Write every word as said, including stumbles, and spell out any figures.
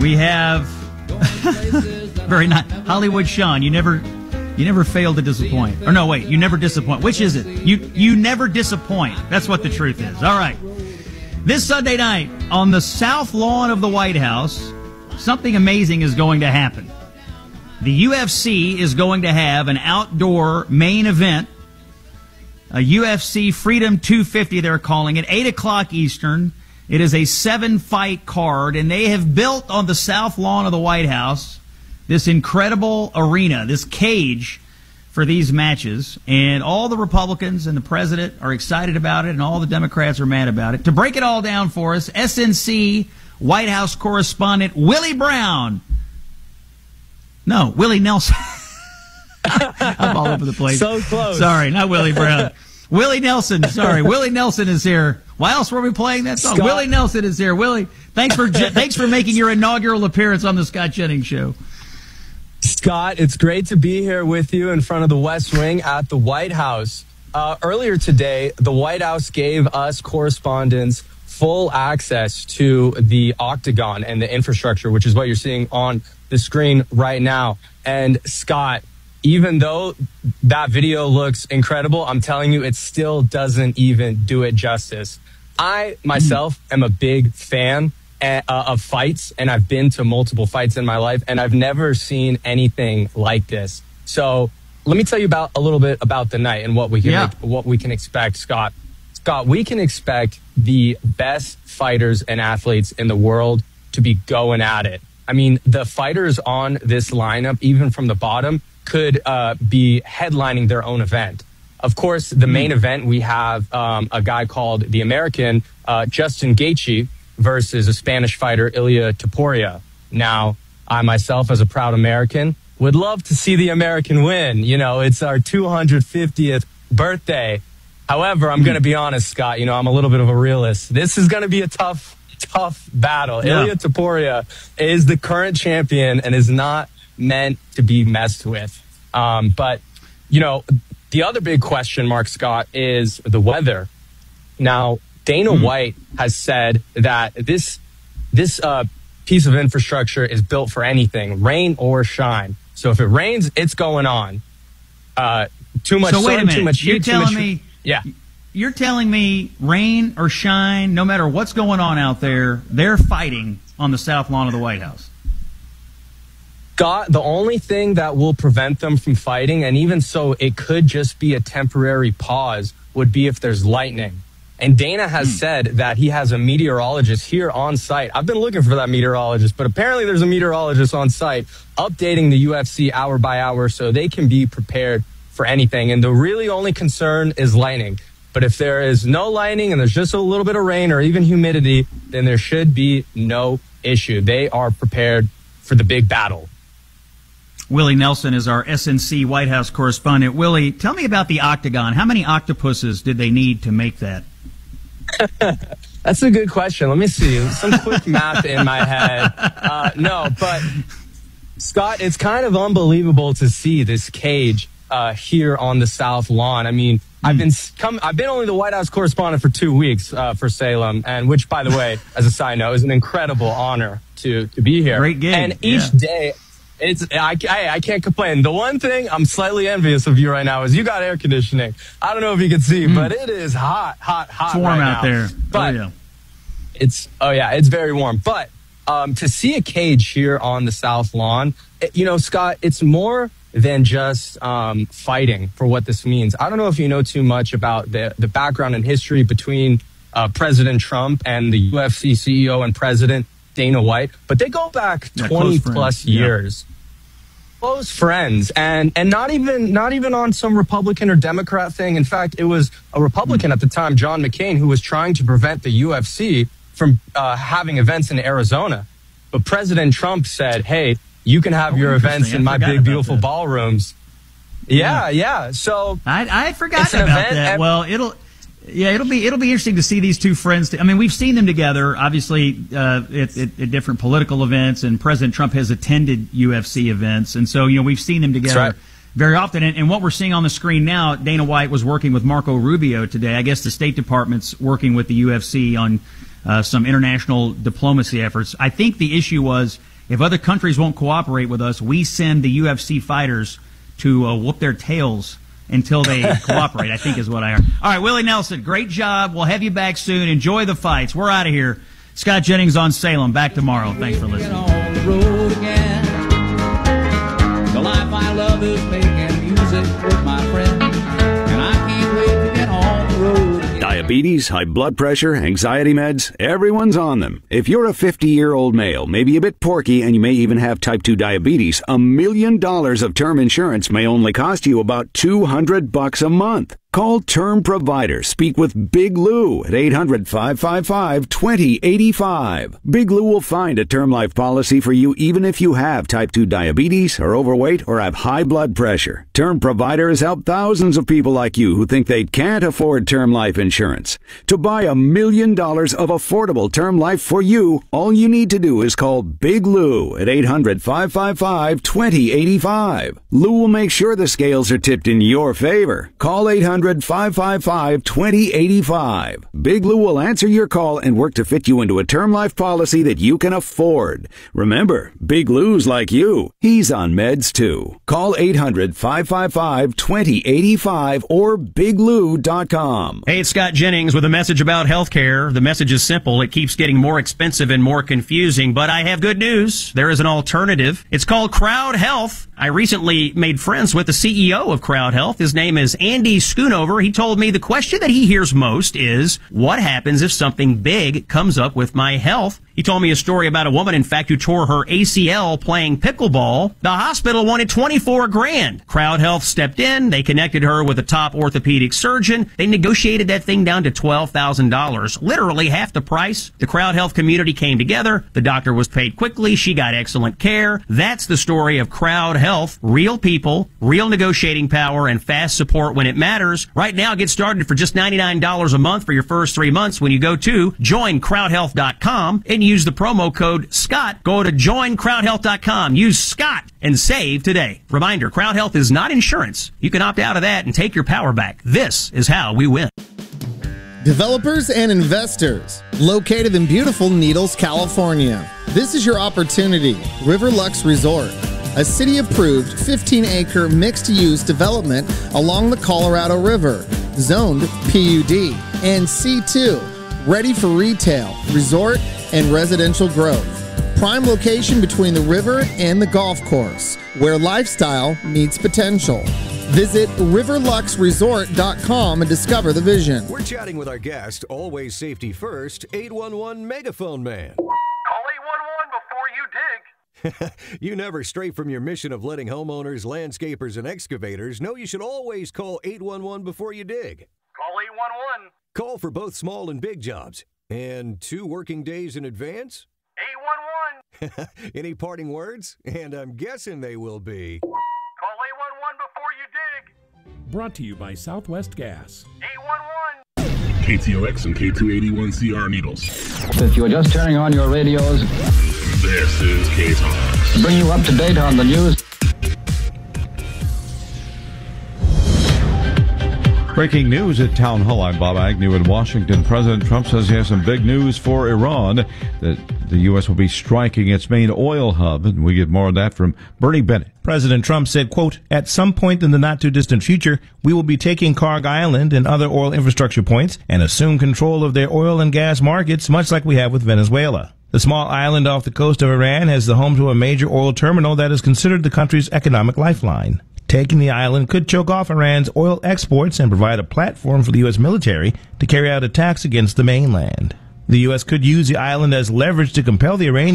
We have very nice Hollywood Sean. You never, you never fail to disappoint. Or no, wait, you never disappoint. Which is it? You you never disappoint. That's what the truth is. All right. This Sunday night on the south lawn of the White House, something amazing is going to happen. The U F C is going to have an outdoor main event, a U F C Freedom two fifty, they're calling it, eight o'clock Eastern. It is a seven-fight card, and they have built on the south lawn of the White House this incredible arena, this cage for these matches. And all the Republicans and the president are excited about it, and all the Democrats are mad about it. To break it all down for us, S N C White House correspondent Willie Brown. No, Willie Nelson. I'm all over the place. So close. Sorry, not Willie Brown. Willie Nelson, sorry. Willie Nelson is here. Why else were we playing that song? Scott. Willie Nelson is here. Willie, thanks for thanks for making your inaugural appearance on the Scott Jennings Show. Scott, it's great to be here with you in front of the West Wing at the White House. Uh, earlier today, the White House gave us correspondents full access to the Octagon and the infrastructure, which is what you're seeing on the screen right now. And Scott, even though that video looks incredible, I'm telling you, it still doesn't even do it justice. I, myself, am a big fan uh, of fights, and I've been to multiple fights in my life, and I've never seen anything like this. So let me tell you about a little bit about the night and what we can, yeah. make, what we can expect, Scott. Scott, we can expect the best fighters and athletes in the world to be going at it. I mean, the fighters on this lineup, even from the bottom, could uh, be headlining their own event. Of course, the main mm. event, we have um, a guy called the American uh, Justin Gaethje versus a Spanish fighter, Ilia Topuria. Now, I myself, as a proud American, would love to see the American win. You know, it's our two hundred fiftieth birthday. However, I'm mm. going to be honest, Scott, you know, I'm a little bit of a realist. This is going to be a tough, tough battle. Yeah. Ilia Topuria is the current champion and is not meant to be messed with. Um, but, you know, the other big question mark, Scott, is the weather. Now, Dana mm. White has said that this this uh, piece of infrastructure is built for anything, rain or shine. So if it rains, it's going on. Uh, too much so wait sun, a minute. too much heat. You're telling too much, me, yeah. You're telling me rain or shine, no matter what's going on out there, they're fighting on the south lawn of the White House. Scott, the only thing that will prevent them from fighting, and even so, it could just be a temporary pause, would be if there's lightning. And Dana has mm. said that he has a meteorologist here on site. I've been looking for that meteorologist, but apparently there's a meteorologist on site updating the U F C hour by hour so they can be prepared for anything. And the really only concern is lightning. But if there is no lightning and there's just a little bit of rain or even humidity, then there should be no issue. They are prepared for the big battle. Willie Nelson is our S N C White House correspondent. Willie, tell me about the Octagon. How many octopuses did they need to make that? That's a good question. Let me see. Some quick math in my head. Uh, no, but Scott, it's kind of unbelievable to see this cage uh, here on the South Lawn. I mean, mm. I've been come, I've been only the White House correspondent for two weeks uh, for Salem, and which, by the way, as a side note, is an incredible honor to to be here. Great gig. And each yeah. day. It's I, I, I can't complain. The one thing I'm slightly envious of you right now is you got air conditioning. I don't know if you can see, mm. but it is hot, hot, hot. It's warm right out now. there. But oh, yeah. it's oh yeah, it's very warm. But um, to see a cage here on the South Lawn, it, you know, Scott, it's more than just um, fighting for what this means. I don't know if you know too much about the the background and history between uh, President Trump and the U F C C E O and President Dana White, but they go back yeah, twenty plus years. Yeah. Close friends, and and not even not even on some Republican or Democrat thing. In fact, it was a Republican mm. at the time, John McCain, who was trying to prevent the U F C from uh, having events in Arizona. But President Trump said, "Hey, you can have oh, your events in my big, beautiful that. ballrooms." Yeah, yeah. yeah. So I I had forgotten about that. Well, it'll. Yeah, it'll be it'll be interesting to see these two friends. I mean, we've seen them together, obviously, uh, at, at, at different political events, and President Trump has attended U F C events, and so you know we've seen them together right. very often. And, and what we're seeing on the screen now, Dana White was working with Marco Rubio today. I guess the State Department's working with the U F C on uh, some international diplomacy efforts. I think the issue was if other countries won't cooperate with us, we send the U F C fighters to uh, whoop their tails until they cooperate, I think is what I heard. All right, Willie Nelson, great job. We'll have you back soon. Enjoy the fights. We're out of here. Scott Jennings on Salem. Back tomorrow. Thanks for listening. On the road again. The life I love is making music with my friends, and I can't wait to get on the road again. Diabetes, high blood pressure, anxiety meds, everyone's on them. If you're a fifty-year-old male, maybe a bit porky, and you may even have type two diabetes, a million dollars of term insurance may only cost you about two hundred bucks a month. Call Term Provider. Speak with Big Lou at eight hundred, five five five, two zero eight five. Big Lou will find a term life policy for you even if you have type two diabetes, are overweight, or have high blood pressure. Term Provider has helped thousands of people like you who think they can't afford term life insurance. To buy a million dollars of affordable term life for you, all you need to do is call Big Lou at eight hundred, five five five, two zero eight five. Lou will make sure the scales are tipped in your favor. Call eight hundred, five five five, two zero eight five. Big Lou will answer your call and work to fit you into a term life policy that you can afford. Remember, Big Lou's like you. He's on meds too. Call eight hundred, five five five, two zero eight five or big lou dot com. Hey, it's Scott Jennings with a message about healthcare. The message is simple. It keeps getting more expensive and more confusing, but I have good news. There is an alternative. It's called Crowd Health. I recently made friends with the C E O of Crowd Health. His name is Andy Schoonover. He told me the question that he hears most is, what happens if something big comes up with my health? He told me a story about a woman, in fact, who tore her A C L playing pickleball. The hospital wanted twenty-four grand. Crowd Health stepped in. They connected her with a top orthopedic surgeon. They negotiated that thing down to twelve thousand dollars, literally half the price. The Crowd Health community came together. The doctor was paid quickly. She got excellent care. That's the story of Crowd Health. Real people, real negotiating power, and fast support when it matters. Right now, get started for just ninety-nine dollars a month for your first three months when you go to join crowd health dot com and use the promo code Scott. Go to join crowd health dot com. Use Scott and save today. Reminder, Crowd Health is not insurance. You can opt out of that and take your power back. This is how we win. Developers and investors, located in beautiful Needles, California. This is your opportunity. Riverlux Resort, a city-approved fifteen acre mixed-use development along the Colorado River, zoned P U D and C two, ready for retail, resort, and residential growth. Prime location between the river and the golf course, where lifestyle meets potential. Visit riverlux resort dot com and discover the vision. We're chatting with our guest, always safety first, eight one one Megaphone Man. Call eight one one before you dig. You never stray from your mission of letting homeowners, landscapers, and excavators know you should always call eight one one before you dig. Call eight one one. Call for both small and big jobs. And two working days in advance? eight one one. Any parting words? And I'm guessing they will be... Call eight one one before you dig. Brought to you by Southwest Gas. eight one one. K T O X and K two eighty-one C R Needles. If you are just turning on your radios, this is K-Talks. Bring you up to date on the news. Breaking news at Town Hall. I'm Bob Agnew in Washington. President Trump says he has some big news for Iran, that the U S will be striking its main oil hub. And we get more of that from Bernie Bennett. President Trump said, quote, at some point in the not-too-distant future, we will be taking Karg Island and other oil infrastructure points and assume control of their oil and gas markets, much like we have with Venezuela. The small island off the coast of Iran has the home to a major oil terminal that is considered the country's economic lifeline. Taking the island could choke off Iran's oil exports and provide a platform for the U S military to carry out attacks against the mainland. The U S could use the island as leverage to compel the Iranians